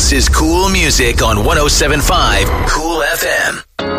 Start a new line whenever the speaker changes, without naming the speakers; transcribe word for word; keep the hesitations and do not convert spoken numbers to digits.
This is Cool Music on one oh seven point five Cool F M.